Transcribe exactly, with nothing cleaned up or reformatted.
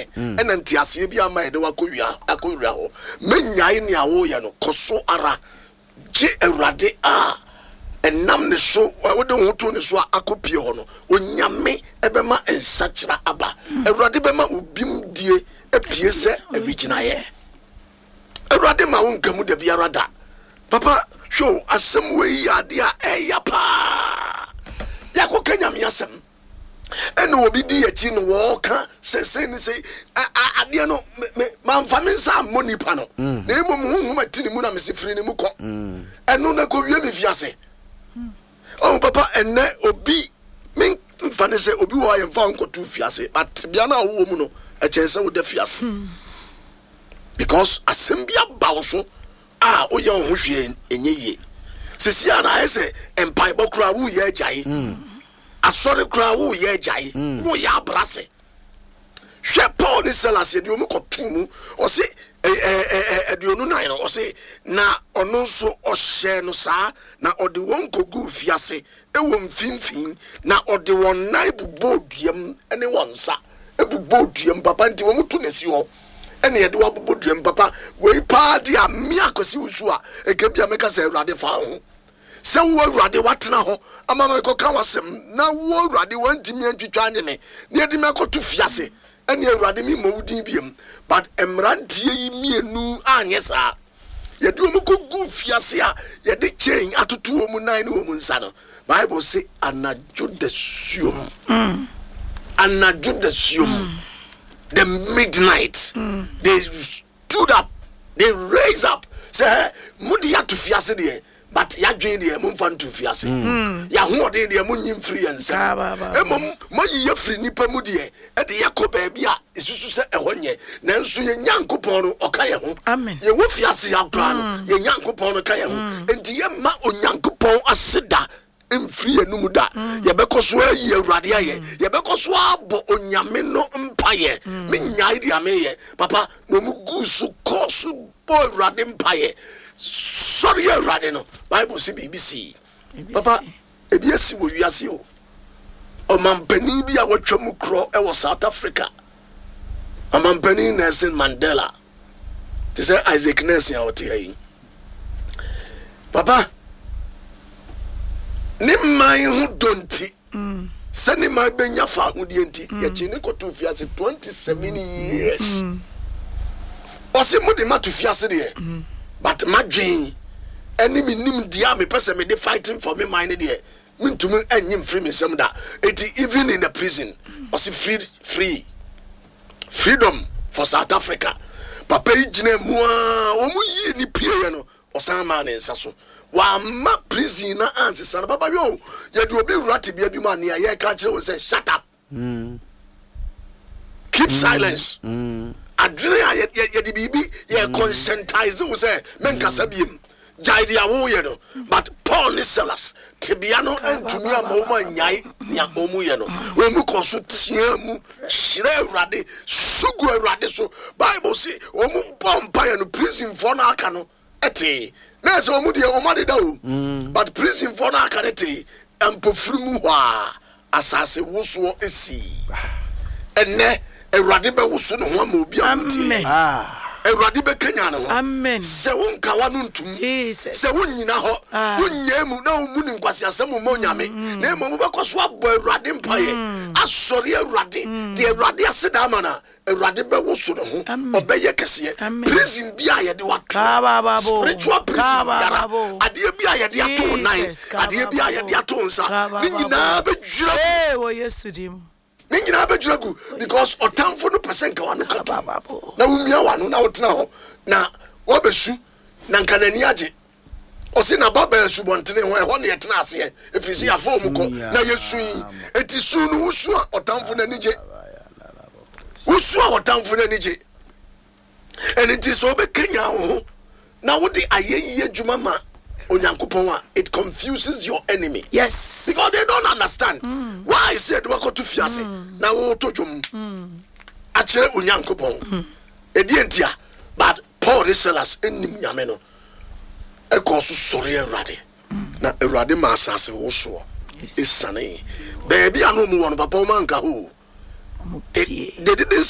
ye ena ntiase bi ama ye de wakowia akowia ho menyae ne awo ye no koso ara je Awurade a enam ne so wode hoto ne so akopie ho no onyame ebema ensachira aba Awurade bema obim die epie se abigina ye Awurade ma won kamu da biara da papa show asem we ade a eya pa yakoka nyame asem ene obi di achi no wo ka se se ni se ade no manfa me nsa moni pa no na emom honhom atini mu na me se firi ni mu ko eno na ko wie me fiase oh papa ene obi me mfa ne se obi wo ayemfa nko tu fiase but bia na wo mu no e chense wo da fiase because asem bia bawo so ah o ye ho hwe enye ye sisi ana ese empai bokura wo ye agyae asori kura wo ye agyae wo ya abrase hwe Paul ni Silas ye de omu kotum o se eh eh aduonu nan no o se na ono so o hye no saa na ode won kogu fiase e wo mfimfin na ode won nan buboduam ene wonsa e buboduam papa nti wo mutu nesi ho ene ye de wa buboduam papa we pa de a mi akosi usu a e ka bia meka se Awurade fa ho se wo Awurade watena ho ama me ko ka wasem na wo Awurade wantimi antwitwa anye ne ne de me kotu fiase ene Awurade mi mawudin biem but emrantie yi mienu anye sa ye de omu ko gu fiase a ye de chain atoto omu nan ne omu nsa no Bible say anajo de suom mm anajo de suom mm. The midnight mm. They stood up, they raised up, say mudi ya to fiase de but ya dwen de mo mfa to fiase ya ho ode de mo nyim free ensa emom mo ye free nipa mu de e de yakoba bia isusu se ehonye nanso ye nyankopon no oka ye ho amen ye wo fiase ya bra no ye nyankopon no ka ye ho enti ye ma onyankopon aseda emfree enum da ye bekoso ayi Awurade aye ye bekoso abo onyame no mpaye me nyae dia me ye papa no mu gusu kosu bo Awurade mpaye sorry Awurade no Bible say B B C papa ebiesi wo wiase o o mampani bi a watwam kro e wo South Africa o mampani Nelson Mandela they say Isaac Nelson out here papa ni man hu donti mm sani man benya fa hu die nti ye chi ni ko to fiase twenty-seven years mm o se mo de ma to fiase de mm but madwen enemy nim dia me pese me de fighting for me mind de mintum anyim free me sem da it even in the prison o se free free freedom for South Africa papa igina mu a o mu yi ni pie no o san ma ne nsa so wa ma prison na ansesa na baba yo ye de obi rati bia bi ma ne ye ka kire wo say shut up mm keep mm. silence mm adwene ye ye de bibi ye conscientize wo say menkasa biem jaide awo ye no but Paul ni Silas tebia no antumi ama wo ma nyai nya omu ye no wo mu konso tia mu hire Awurade sugu Awurade so Bible say wo mu bomba ye no prison for na aka no ete na so omu de o ma de da o but prison for na aka ete ampofuru mu hwa asase wo so esi enne Awurade be wo so no ho ma obi amuti ah Awurade be kanya no amen se won ka wa no ntum Jesus se won nyina ho won nyemu na omu ni nkwase asem mo nyame na emo be koso abo Awurade mpaye asori Awurade de Awurade aseda mana Awurade be wo so no ho obeye kese prison bia ye de wato spiritual prison yara ade bia ye de ato nan ade bia ye de ato nsa ni nyina be dwira eh wo Yesu dim Ningina abejuragu because otamfo no percent ka wanu kato na wumia wanu na wotena ho na wobesu na nkanani age o se na baba esu bontene ho e ho na yetena ase efisi afo mu ko na yesu eti su no wusu a otamfo na nije wusu a otamfo na nije eni ti so be kenya ho na wodi ayeyi adwuma ma Onyankopon, it confuses your enemy. Yes. Because they don't understand. Mm. Why I said wako to fiase. Na wo to jom. Achere Onyankopon. Edientia. But Paul ni Silas enim nyame no. E ko so sori Awurade. Na Awurade ma asase wo so. Esane. Baby anu mu won papa o man ka ho. They didn't